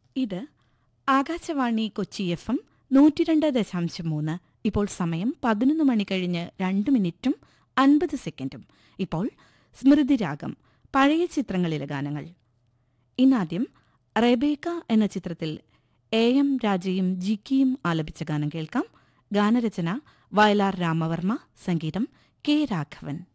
ഇത് ആകാശവാണി കൊച്ചി FM 102.3. ഇപ്പോൾ സമയം 11 മണി കഴിഞ്ഞ് 2 മിനിറ്റും 50 സെക്കൻഡും. ഇപ്പോൾ സ്മൃതിരാഗം, പഴയ ചിത്രങ്ങളിലെ ഗാനങ്ങൾ. ഇന്നാദ്യം റെബേക്ക എന്ന ചിത്രത്തിൽ AM രാജയും ജിക്കിയും ആലപിച്ച ഗാനം കേൾക്കാം. ഗാനരചന വയലാർ രാമവർമ്മ, സംഗീതം K. രാഘവൻ.